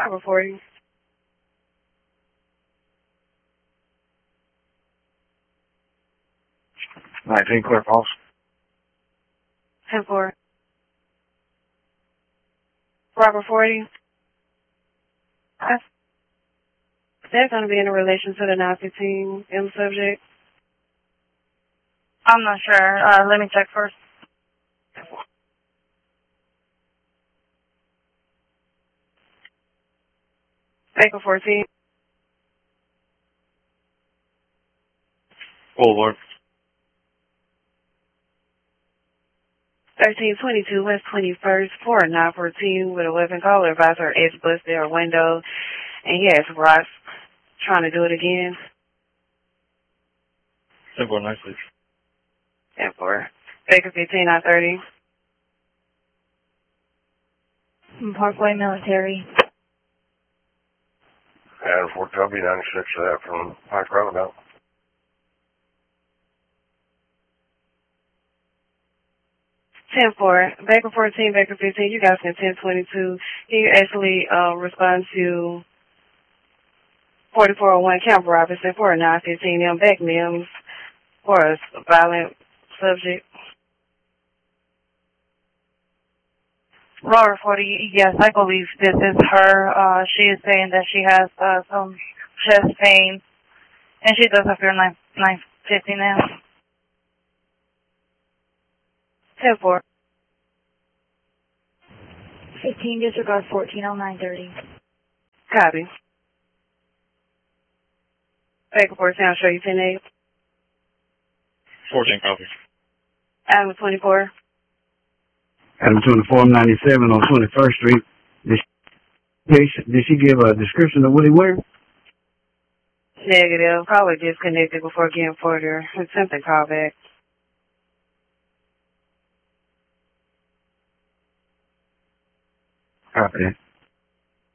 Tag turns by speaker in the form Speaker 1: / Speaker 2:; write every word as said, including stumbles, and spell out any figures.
Speaker 1: Robert forty.
Speaker 2: nineteen, clear false.
Speaker 1: ten four. Robert forty. That's going to be in relation to the nine fifteen M subject.
Speaker 3: I'm not sure. Uh, let me check first.
Speaker 1: Baker fourteen.
Speaker 2: Boulevard.
Speaker 1: thirteen twenty-two West twenty-first, four nine fourteen with a weapon. Caller advisor edge bust their window, and he has rocks trying to do it again.
Speaker 2: ten four, nine six.
Speaker 1: ten four. Baker fifteen nine thirty.
Speaker 3: Parkway Military.
Speaker 2: And four W ninety-six of that from Pike Roundabout.
Speaker 1: ten four. Baker fourteen, Baker fifteen. You guys can ten twenty-two. Can you actually uh, respond to forty-four oh one Camp Robinson for a nine fifteen M back Mims for a violent subject?
Speaker 3: Robert forty, yes, I believe this is her. Uh, she is saying that she has uh, some chest pain, and she does have her nine fifteen M.
Speaker 1: ten four.
Speaker 3: fifteen, disregard fourteen oh nine thirty.
Speaker 1: Copy. Baker fourteen, I'll show you ten eight.
Speaker 2: fourteen, copy.
Speaker 1: Adam twenty-four.
Speaker 4: Adam twenty-four, ninety-seven on twenty-first Street. Did she, did she give a description of what he wears?
Speaker 1: Negative. Probably disconnected before getting further. Attempted callback.
Speaker 4: Copy that.